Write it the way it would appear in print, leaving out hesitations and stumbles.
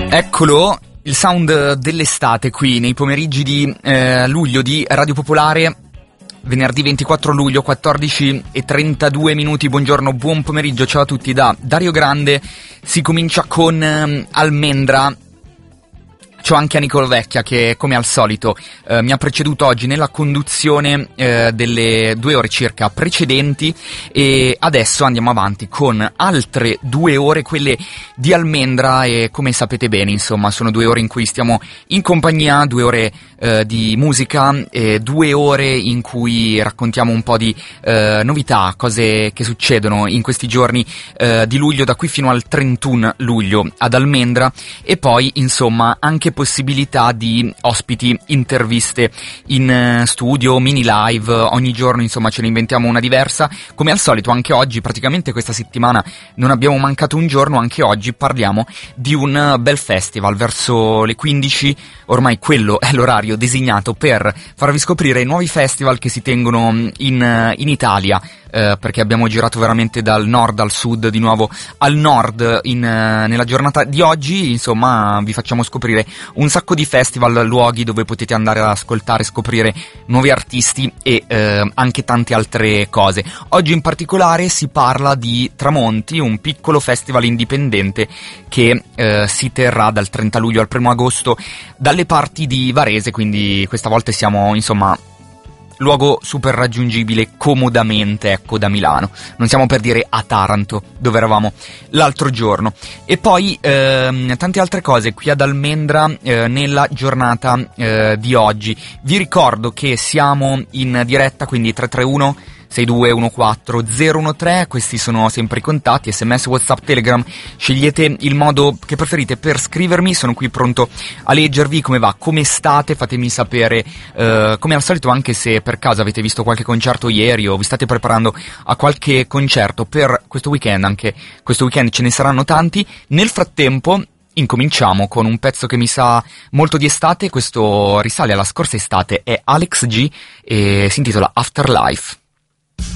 Eccolo, il sound dell'estate qui nei pomeriggi di luglio di Radio Popolare, venerdì 24 luglio, 14:32. Buongiorno, buon pomeriggio, ciao a tutti da Dario Grande. Si comincia con Almendra. C'ho anche a Nicolo Vecchia che, come al solito, mi ha preceduto oggi nella conduzione delle 2 ore circa precedenti, e adesso andiamo avanti con altre 2 ore, quelle di Almendra, e come sapete bene, insomma, sono 2 ore in cui stiamo in compagnia, 2 ore di musica, 2 ore in cui raccontiamo un po' di novità, cose che succedono in questi giorni di luglio, da qui fino al 31 luglio ad Almendra, e poi, insomma, anche possibilità di ospiti, interviste in studio, mini live, ogni giorno insomma ce ne inventiamo una diversa. Come al solito anche oggi, praticamente questa settimana non abbiamo mancato un giorno, anche oggi parliamo di un bel festival verso le 15, ormai quello è l'orario designato per farvi scoprire i nuovi festival che si tengono in Italia, perché abbiamo girato veramente dal nord al sud, di nuovo al nord nella giornata di oggi. Insomma, vi facciamo scoprire un sacco di festival, luoghi dove potete andare ad ascoltare, scoprire nuovi artisti e anche tante altre cose. Oggi in particolare si parla di Tramonti, un piccolo festival indipendente che si terrà dal 30 luglio al 1 agosto dalle parti di Varese, quindi questa volta siamo, insomma, luogo super raggiungibile comodamente, ecco, da Milano. Non siamo per dire a Taranto, dove eravamo l'altro giorno. E poi tante altre cose qui ad Almendra nella giornata di oggi. Vi ricordo che siamo in diretta, quindi 331 6214 013, questi sono sempre i contatti, SMS, WhatsApp, Telegram. Scegliete il modo che preferite per scrivermi, sono qui pronto a leggervi. Come va? Come state? Fatemi sapere, come al solito, anche se per caso avete visto qualche concerto ieri o vi state preparando a qualche concerto per questo weekend. Anche questo weekend ce ne saranno tanti. Nel frattempo incominciamo con un pezzo che mi sa molto di estate. Questo risale alla scorsa estate, è Alex G e si intitola Afterlife.